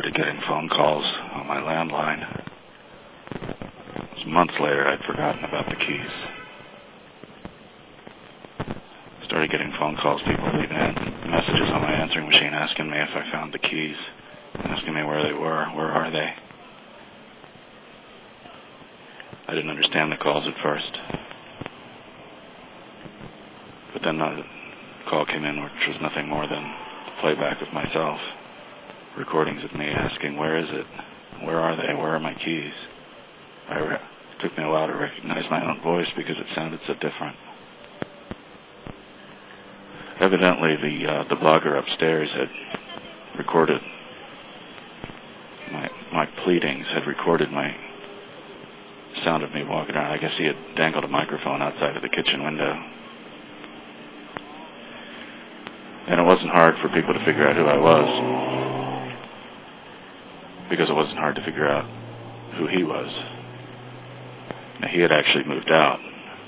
started getting phone calls on my landline. It was months later I'd forgotten about the keys. I started getting phone calls, people leaving messages on my answering machine asking me if I found the keys, asking me where they were, where are they. I didn't understand the calls at first. But then the call came in, which was nothing more than playback of myself, recordings of me asking, where is it? Where are they? Where are my keys? It took me a while to recognize my own voice because it sounded so different. Evidently, the blogger upstairs had recorded my pleadings, had recorded my sound of me walking around. I guess he had dangled a microphone outside of the kitchen window. And it wasn't hard for people to figure out who I was, because it wasn't hard to figure out who he was. Now, he had actually moved out.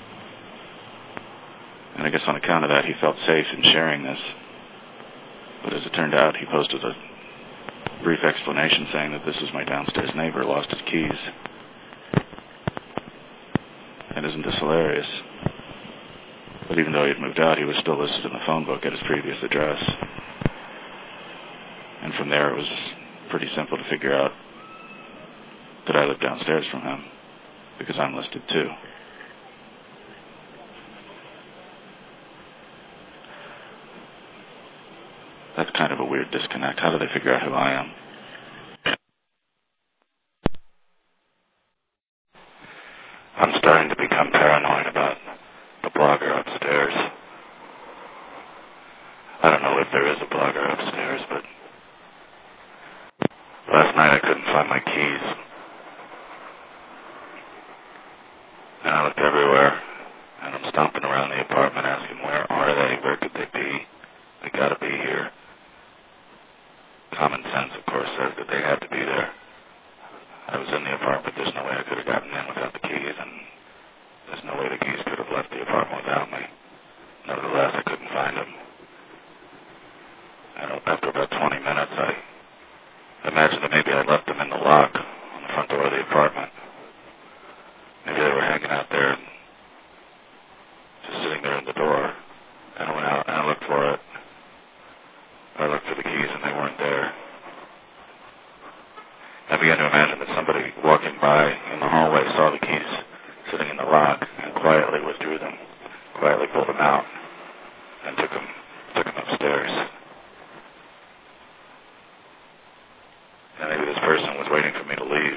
And I guess on account of that, he felt safe in sharing this. But as it turned out, he posted a brief explanation saying that this was my downstairs neighbor, lost his keys. And isn't this hilarious? But even though he had moved out, he was still listed in the phone book at his previous address. And from there, it was pretty simple to figure out that I lived downstairs from him, because I'm listed too. That's kind of a weird disconnect. How do they figure out who I am? I'm starting to become paranoid about the blogger upstairs. I don't know if there is a blogger upstairs, but last night I couldn't find my keys. And I looked everywhere, and I'm stomping around the apartment asking, where are they? Where could they be? They gotta be here. Common sense, of course, says that they had to be there. I was in the apartment. There's no way I could have gotten in without the keys, and there's no way the keys could have left the apartment without me. Nevertheless, I couldn't find them. And after about 20 minutes, I imagined that maybe I left them in the lock on the front door of the apartment. Maybe they were hanging out there, just sitting there in the door. And I went out and I looked for it. I looked for the keys and they weren't there. I began to imagine that somebody walking by in the hallway saw the keys sitting in the lock and quietly withdrew them, quietly pulled them out, and took them upstairs. And maybe this person was waiting for me to leave,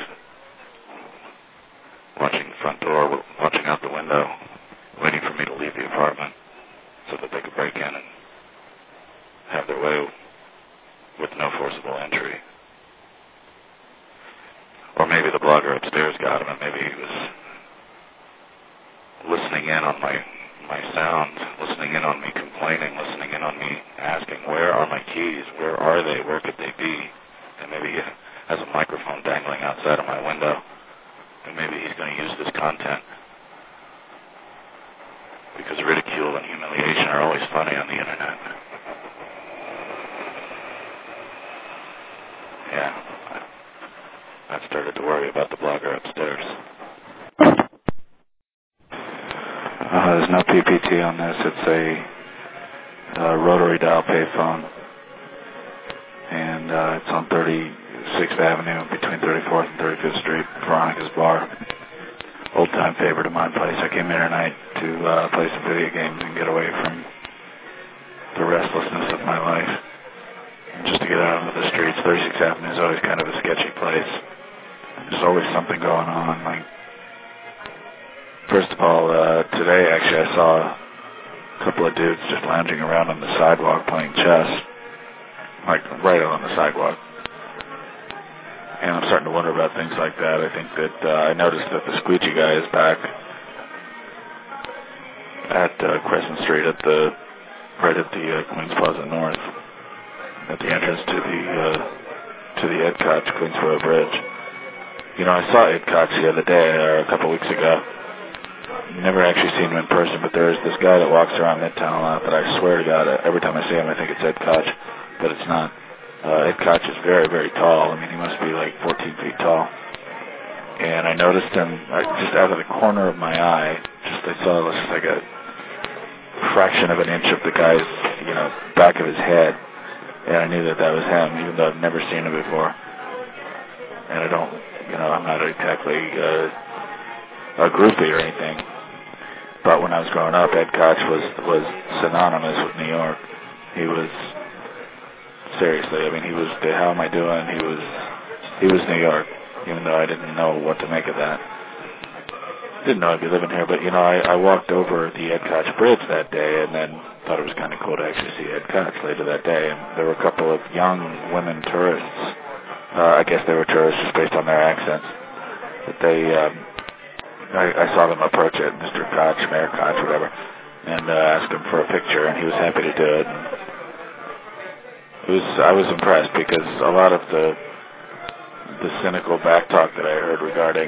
watching the front door, watching out the window, waiting for me to leave the apartment so that they could break in and have their way with no forcible entry. Or maybe the blogger upstairs got him, and maybe he was listening in on my sound, listening in on me complaining, listening in on me asking, where are my keys? Where are they? Where could they be? And maybe he has a microphone dangling outside of my window, and maybe he's going to use this content. Because ridicule and humiliation are always funny on the internet. Yeah, I started to worry about the blogger upstairs. There's no PPT on this. It's a rotary dial payphone, and it's on 36th Avenue between 34th and 35th Street, Veronica's Bar. Old-time favorite of mine place. I came here tonight to play some video games and get away from the restlessness of my life. And just to get out into the streets. 36th Avenue is always kind of a sketchy place. There's always something going on. Like, first of all, today actually I saw a couple of dudes just lounging around on the sidewalk playing chess, like right on the sidewalk. And I'm starting to wonder about things like that. I think that I noticed that the squeegee guy is back at Crescent Street right at the Queens Plaza North, at the entrance to the Ed Koch Queensboro Bridge. You know, I saw Ed Koch the other day, or a couple weeks ago. Never actually seen him in person, but there's this guy that walks around Midtown a lot that I swear to God, every time I see him I think it's Ed Koch, but it's not. Ed Koch is very, very tall. I mean, he must be like 14 feet tall. And I noticed him just out of the corner of my eye. I saw just like a fraction of an inch of the guy's, back of his head. And I knew that was him, even though I've never seen him before. And I don't, I'm not exactly a groupie or anything. But when I was growing up, Ed Koch was synonymous with New York. He was, seriously, I mean, he was, how am I doing? He was New York, even though I didn't know what to make of that. Didn't know I'd be living here, but, I walked over the Ed Koch Bridge that day and then thought it was kind of cool to actually see Ed Koch later that day. And there were a couple of young women tourists. I guess they were tourists just based on their accents. But I saw them approach it, Mr. Koch, Mayor Koch, whatever, and asked him for a picture, and he was happy to do it. I was impressed because a lot of the cynical backtalk that I heard regarding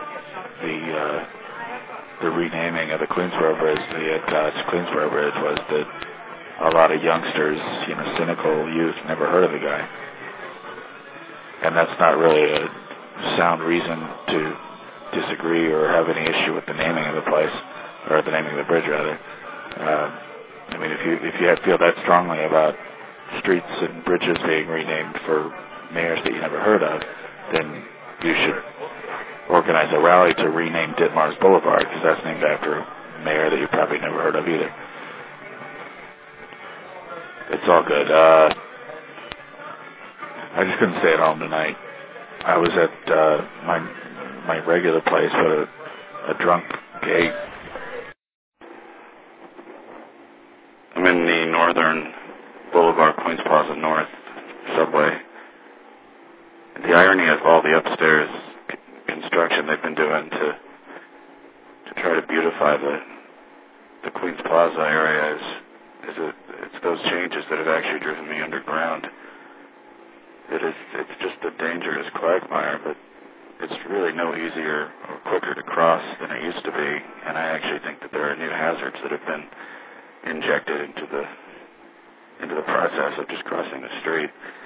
the renaming of the Queensboro Bridge to the Ed Koch Queensboro Bridge was that a lot of youngsters, cynical youth, never heard of the guy. And that's not really a sound reason to disagree or have any issue with the naming of the place, or the naming of the bridge, rather. I mean, if you feel that strongly about streets and bridges being renamed for mayors that you never heard of, then you should organize a rally to rename Ditmars Boulevard, because that's named after a mayor that you probably never heard of either. It's all good. I just couldn't stay at home tonight. I was at my regular place, but a drunk gay. I'm in the northern Boulevard Queens Plaza North subway. And the irony of all the upstairs construction they've been doing to try to beautify the Queens Plaza area it's those changes that have actually driven me underground. It's just a dangerous quagmire, but it's really no easier or quicker to cross than it used to be, and I actually think that there are new hazards that have been injected into the process of just crossing the street.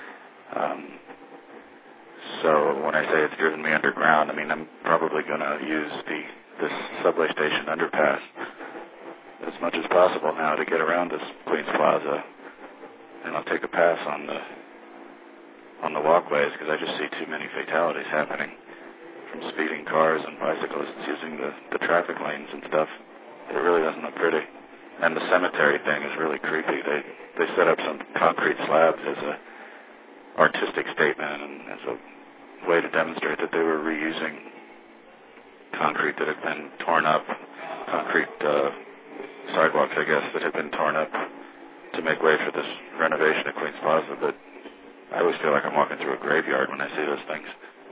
So when I say it's driven me underground, I mean I'm probably going to use this subway station underpass as much as possible now to get around this Queens Plaza, and I'll take a pass on the walkways because I just see too many fatalities happening from speeding cars and bicyclists using the traffic lanes and stuff. It really doesn't look pretty. And the cemetery thing is really creepy. They set up some concrete slabs as a artistic statement and as a way to demonstrate that they were reusing concrete that had been torn up, concrete sidewalks, I guess, that had been torn up to make way for this renovation at Queens Plaza. But I always feel like I'm walking through a graveyard when I see those things.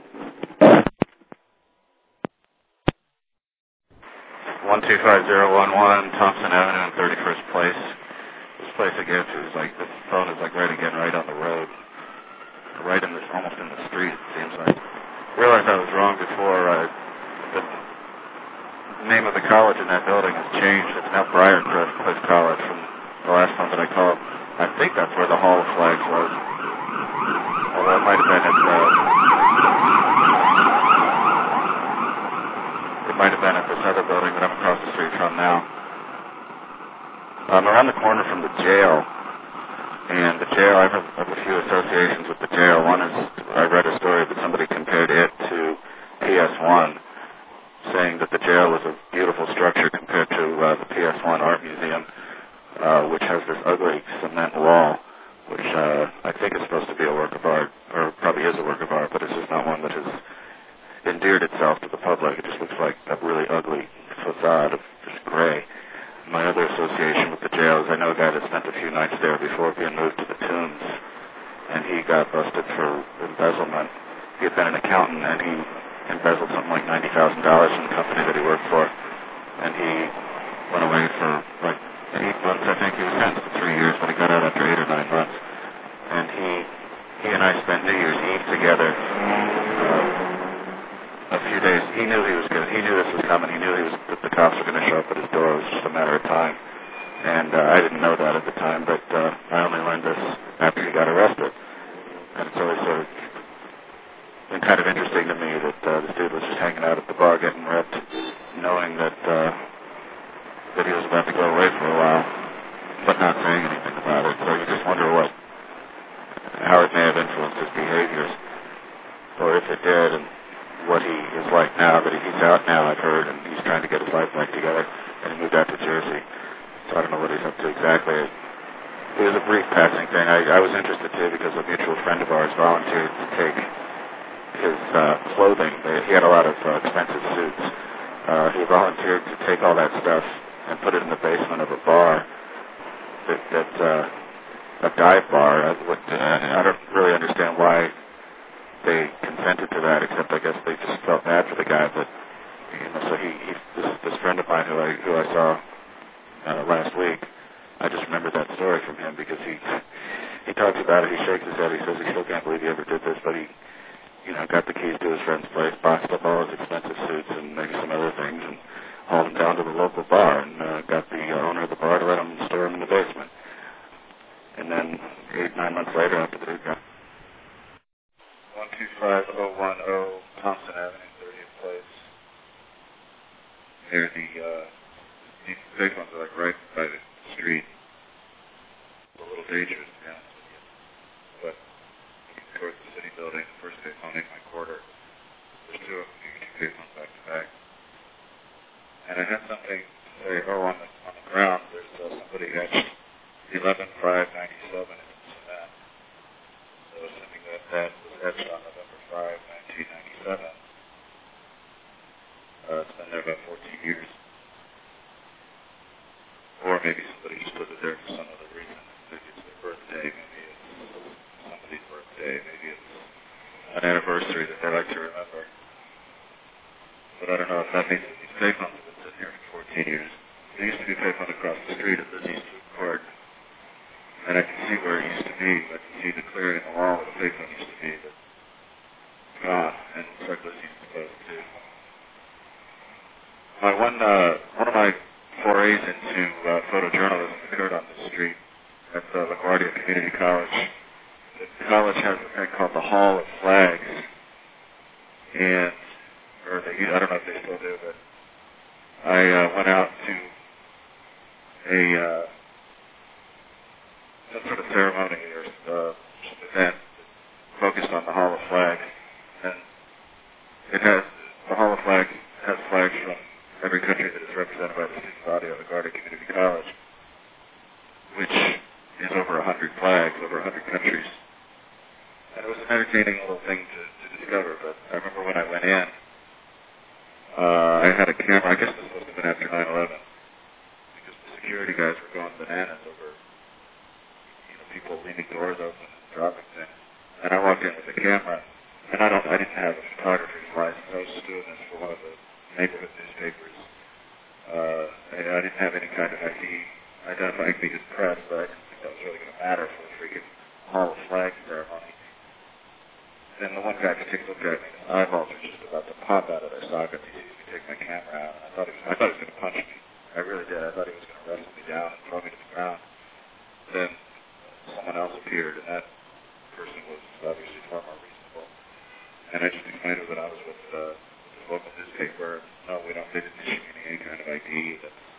125011 Thompson Avenue and 31st Place. This place again is like, the phone is like right on the road. Right in this, almost in the street, it seems like. I realized I was wrong before. The name of the college in that building has changed. It's now Briarcliff College from the last one that I called. I think that's where the Hall of Flags was. Although it might have been at this other building that I'm across the street from now. I'm around the corner from the jail. And the jail, I have a few associations with the jail. One is, I read a story that somebody compared it to PS1, saying that the jail was a beautiful structure compared to the PS1 Art Museum, which has this ugly cement wall, which I think is supposed to be a work of art, or probably is a work of art, but it's just not one that has endeared itself to the public. It just looks like a really ugly facade of just gray. My other association with the jail is I know a guy that spent a few nights there before being moved to the Tombs, and he got busted for embezzlement. He had been an accountant, and he embezzled something like $90,000 from the company that he worked for, and he went away for like 8 months, I think. He was sentenced to 3 years, but he got out after 8 or 9 months. And he and I spent New Year's Eve together. A few days. He knew he knew this was coming. He knew that the cops were going to show up at his door. It was just a matter of time. And I didn't know that at the time, but I only learned this after he got arrested. interested too because a mutual friend of ours volunteered to take his clothing. He had a lot of expensive suits. He volunteered to take all that stuff and put it in the basement of a bar, a dive bar. I don't really understand why they consented to that, except I guess they just felt bad for the guy. But so this friend of mine who I saw last week, I just remembered that story from him because he talks about it. He shakes his head. He says he still can't believe he ever did this, but he got the keys to his friend's place, boxed up all his expensive suits and maybe some other things, and hauled them down to the local bar and got the owner of the bar to let him store them in the basement. And then 8-9 months later, after the dude got 125010 Thompson Avenue, 30th Place. Near these big ones are like right by the street. It's a little dangerous, to be honest with you. But looking towards the city building, the first payphone in my quarter. There's two of them, you can do payphones back to back. And I had something to say, on the ground, there's somebody etched 11/5/97 in cement. So assuming that was etched on November 5, 1997. It's been there about 14 years. Or maybe somebody just put it there for some other reason. Maybe it's their birthday, maybe it's somebody's birthday, maybe it's an anniversary that they like to remember. But I don't know if that means that these payphones have been sitting here for 14 years. There used to be a payphone across the street at this East Court, and I can see where it used to be. I can see the clearing in the wall where the payphone used to be, but gone, and Cyclist used to close too. One of my forays into photojournalism occurred on this street at LaGuardia Community College. The college has a thing called the Hall of Flags, and I don't know if they still do, but I went out to some sort of ceremony or event focused on the Hall of Flags, and the Hall of Flags has flags from every country that is represented by the student body of LaGuardia Community College, which is over 100 flags, over 100 countries. And it was an entertaining little thing to discover, but I remember when I went in, I had a camera. I guess this must have been after 9/11, because the security guys were going bananas over people leaving doors open and dropping things. And I walked in with a camera, and I didn't have a photographer's license. I was just doing this for one of the neighborhood newspapers. I didn't have any kind of ID identifying me as press, but I didn't think that was really going to matter for the freaking Hall of Flags ceremony. Then the one guy took a look at me, and his eyeballs were just about to pop out of their sockets. He take my camera out. I thought he was going to punch me. I really did. I thought he was going to wrestle me down and throw me to the ground. Then someone else appeared, and that person was obviously far more reasonable. And I just explained to him that I was with the local newspaper. No, they didn't issue me any kind of ID.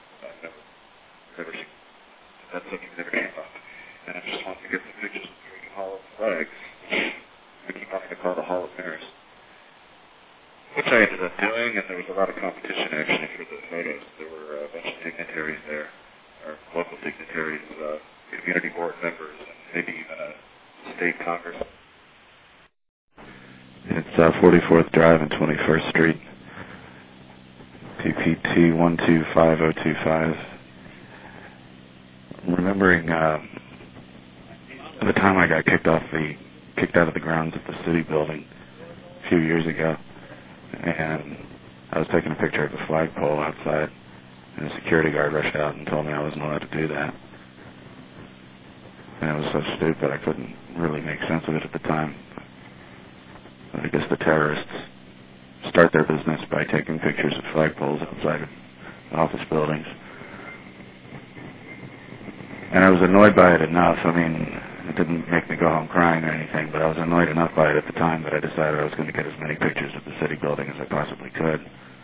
That subject never came up. And I just wanted to get some pictures of the freaking Hall of Flags. I keep wanting to call the Hall of Mirrors, which I ended up doing, and there was a lot of competition actually for the photos. There were a bunch of dignitaries there, or local dignitaries, community board members, and maybe even a state congress. It's 44th Drive and 21st Street, PPT 125.025. I'm remembering the time I got kicked out of the grounds of the city building a few years ago, and I was taking a picture of the flagpole outside, and a security guard rushed out and told me I wasn't allowed to do that. And it was so stupid I couldn't really make sense of it at the time. But I guess the terrorists start their business by taking pictures of flagpoles outside of office buildings. And I was annoyed by it enough. I mean, it didn't make me go home crying or anything, but I was annoyed enough by it at the time that I decided I was going to get as many pictures of the city building as I possibly could.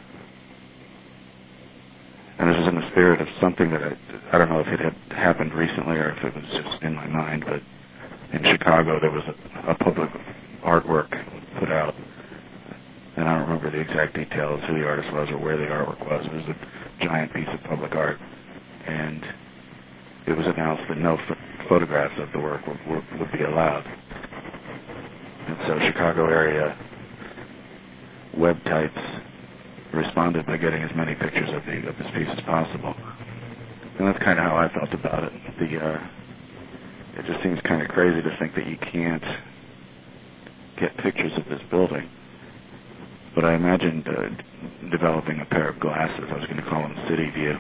And this was in the spirit of something that I don't know if it had happened recently or if it was just in my mind, but in Chicago there was a public artwork put out, and I don't remember the exact details, who the artist was or where the artwork was. It was a giant piece of public art, and it was announced that no photographs of the work would be allowed. And so Chicago area web types responded by getting as many pictures of this piece as possible. And that's kind of how I felt about it. It just seems kind of crazy to think that you can't get pictures of this building. But I imagined developing a pair of glasses. I was going to call them City View.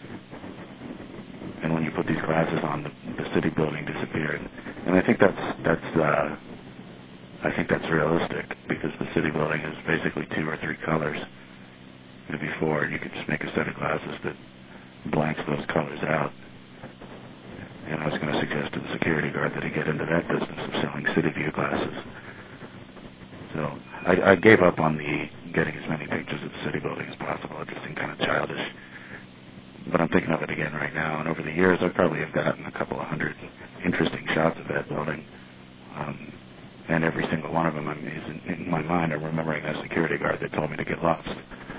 And when you put these glasses on, the city building disappeared. And I think that's realistic, because the city building is basically 2 or 3 colors. Before, you could just make a set of glasses that blanks those colors out. And I was going to suggest to the security guard that he get into that business of selling City View glasses. So I gave up on the getting as many pictures of the city building as possible. It just seemed kind of childish. But I'm thinking of it again right now, and over the years I probably have gotten a couple of hundred interesting shots of that building. And every single one of them is in my mind. I'm remembering that security guard that told me to get lost.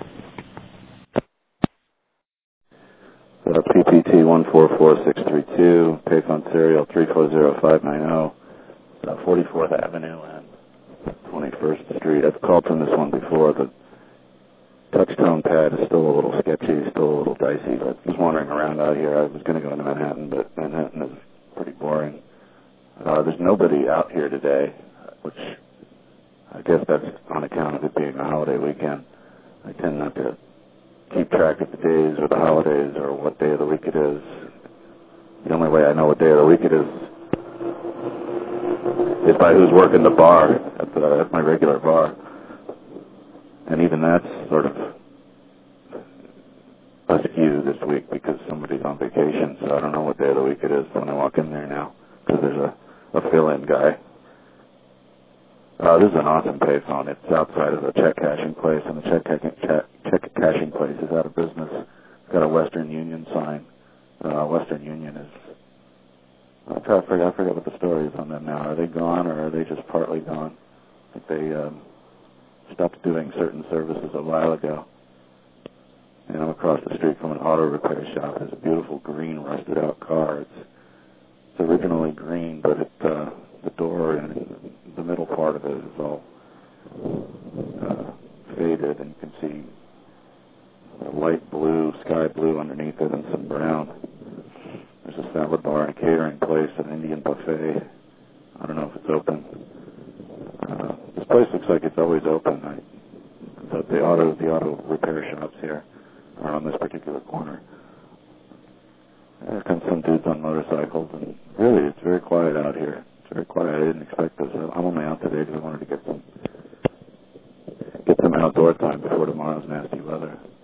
PPT 144632, payphone serial 340-590, 44th Avenue and 21st Street. I've called from this one before. The touch-tone pad is still a little sketchy, still a little dicey. But I was wandering around out here. I was going to go into Manhattan, but Manhattan is pretty boring. There's nobody out here today, which I guess that's on account of it being a holiday weekend. I tend not to keep track of the days or the holidays or what day of the week it is. The only way I know what day of the week it is by who's working the bar at my regular bar. And even that's sort of askew this week because somebody's on vacation, so I don't know what day of the week it is when I walk in there now, because there's a fill-in guy. This is an awesome payphone. It's outside of a check cashing place, and the check cashing place is out of business. It's got a Western Union sign. Western Union is... I forget what the story is on them now. Are they gone, or are they just partly gone? I think they stopped doing certain services a while ago. And I'm across the street from an auto repair shop. There's a beautiful green rusted-out car. It's originally green, but the door and the middle part of it is all faded, and you can see a light blue, sky blue underneath it, and some brown. There's a salad bar and a catering place, an Indian buffet. I don't know if it's open. This place looks like it's always open. The auto repair shops here are on this particular corner. There come some dudes on motorcycles, and really, it's very quiet out here. It's very quiet. I didn't expect this. I'm only out today because I wanted to get some outdoor time before tomorrow's nasty weather.